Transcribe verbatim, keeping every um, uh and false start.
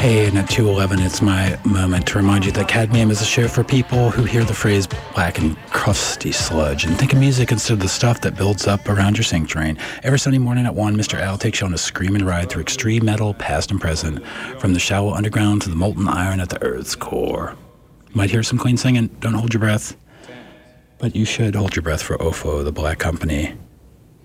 Hey, and at two eleven, it's my moment to remind you that Cadmium is a show for people who hear the phrase black and crusty sludge and think of music instead of the stuff that builds up around your sink drain. Every Sunday morning at one, Mister Al takes you on a screaming ride through extreme metal, past and present, from the shallow underground to the molten iron at the Earth's core. You might hear some clean singing. Don't hold your breath. But you should hold your breath for O F O, the Black Company.